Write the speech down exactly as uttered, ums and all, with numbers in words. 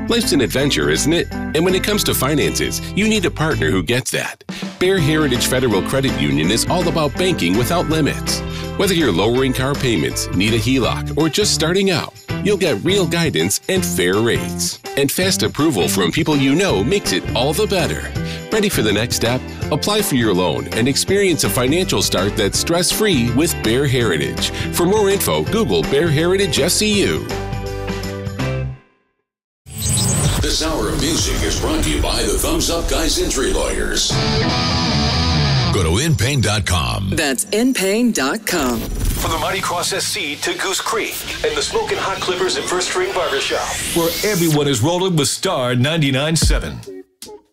Life's an adventure, isn't it? And when it comes to finances, you need a partner who gets that. Bear Heritage Federal Credit Union is all about banking without limits. Whether you're lowering car payments, need a H E L O C, or just starting out, you'll get real guidance and fair rates. And fast approval from people you know makes it all the better. Ready for the next step? Apply for your loan and experience a financial start that's stress-free with Bear Heritage. For more info, Google Bear Heritage S C U. This hour of music is brought to you by the Thumbs Up Guys Injury Lawyers. Go to in pain dot com. That's in pain dot com. From the Mighty Cross S C to Goose Creek and the Smoking Hot Clippers at First String Barbershop, where everyone is rolling with Star ninety-nine point seven.